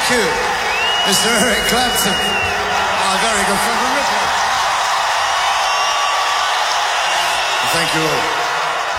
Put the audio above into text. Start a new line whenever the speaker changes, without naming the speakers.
you, Mr. Eric Clapton, our very good friend from Richmond. Thank you all.